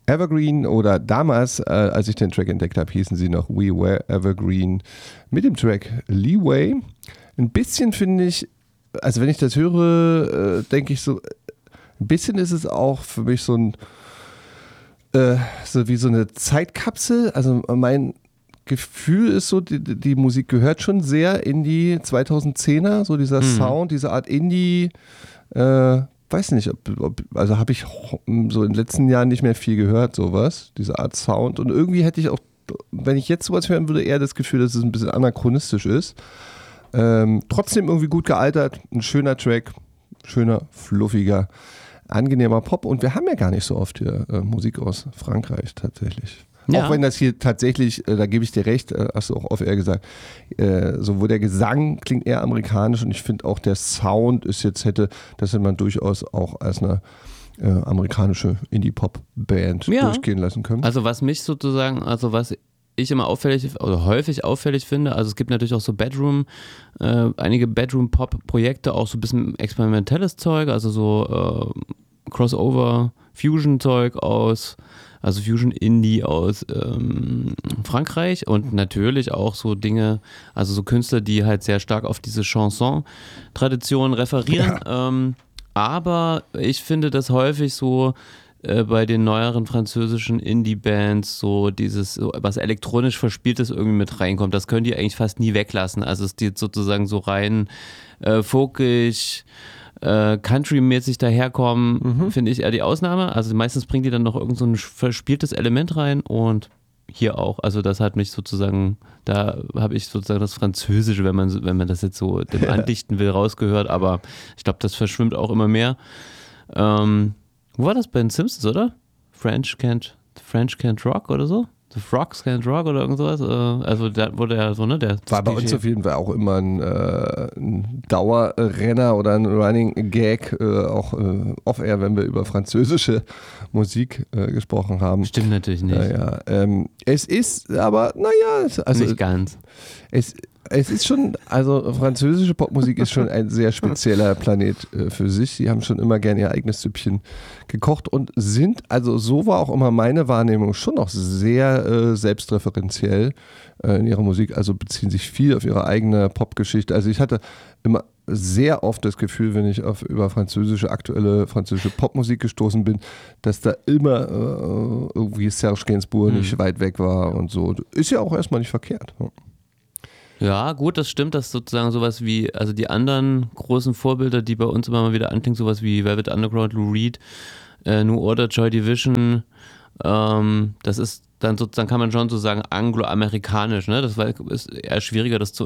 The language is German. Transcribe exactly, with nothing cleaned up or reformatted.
Evergreen oder damals, äh, als ich den Track entdeckt habe, hießen sie noch We Were Evergreen mit dem Track Leeway. Ein bisschen finde ich, also wenn ich das höre, äh, denke ich so, ein bisschen ist es auch für mich so ein, äh, so wie so eine Zeitkapsel. Also mein Gefühl ist so, die, die Musik gehört schon sehr in die zweitausendzehner, so dieser mhm. Sound, diese Art Indie, äh, weiß nicht, ob, ob, also habe ich so in den letzten Jahren nicht mehr viel gehört, sowas, diese Art Sound. Und irgendwie hätte ich auch, wenn ich jetzt sowas hören würde, eher das Gefühl, dass es ein bisschen anachronistisch ist. Ähm, trotzdem irgendwie gut gealtert, ein schöner Track, schöner, fluffiger, angenehmer Pop. Und wir haben ja gar nicht so oft hier äh, Musik aus Frankreich tatsächlich. Ja. Auch wenn das hier tatsächlich, äh, da gebe ich dir recht, äh, hast du auch off-air gesagt, äh, so wo der Gesang klingt eher amerikanisch und ich finde auch der Sound ist jetzt hätte, das hätte man durchaus auch als eine äh, amerikanische Indie-Pop-Band ja. durchgehen lassen können. Also was mich sozusagen, also was ich immer auffällig oder häufig auffällig finde, also es gibt natürlich auch so Bedroom, äh, einige Bedroom-Pop-Projekte, auch so ein bisschen experimentelles Zeug, also so äh, Crossover, Fusion-Zeug aus Also Fusion Indie aus ähm, Frankreich und natürlich auch so Dinge, also so Künstler, die halt sehr stark auf diese Chanson-Tradition referieren. Ja. Ähm, aber ich finde das häufig so äh, bei den neueren französischen Indie-Bands so dieses, so, was elektronisch Verspieltes irgendwie mit reinkommt. Das können die eigentlich fast nie weglassen. Also es geht sozusagen so rein äh, folkisch, Äh, Country-mäßig daherkommen, mhm. finde ich eher die Ausnahme. Also meistens bringt die dann noch irgend so ein verspieltes Element rein und hier auch. Also das hat mich sozusagen, da habe ich sozusagen das Französische, wenn man, wenn man das jetzt so dem andichten will, rausgehört. Aber ich glaube, das verschwimmt auch immer mehr. Ähm, wo war das bei den Simpsons, oder? French can't, French can't rock oder so? The Frogs Can't Rock oder irgend sowas. Also da wurde ja so, ne? Der war bei uns auf jeden Fall auch immer ein, äh, ein Dauerrenner oder ein Running Gag, äh, auch äh, off-air, wenn wir über französische Musik äh, gesprochen haben. Stimmt natürlich nicht. Naja, ähm, es ist aber, naja, also nicht ganz. Es Es ist schon, also französische Popmusik ist schon ein sehr spezieller Planet äh, für sich. Sie haben schon immer gerne ihr eigenes Süppchen gekocht und sind, also so war auch immer meine Wahrnehmung, schon noch sehr äh, selbstreferenziell äh, in ihrer Musik. Also beziehen sich viel auf ihre eigene Popgeschichte. Also ich hatte immer sehr oft das Gefühl, wenn ich auf über französische, aktuelle französische Popmusik gestoßen bin, dass da immer äh, irgendwie Serge Gainsbourg mhm. nicht weit weg war und so. Ist ja auch erstmal nicht verkehrt. Ja. Ja, gut, das stimmt, dass sozusagen sowas wie, also die anderen großen Vorbilder, die bei uns immer mal wieder anklingen, sowas wie Velvet Underground, Lou Reed, äh, New Order, Joy Division, ähm, das ist dann sozusagen, kann man schon so sagen, angloamerikanisch, ne? Das war, ist eher schwieriger, das zu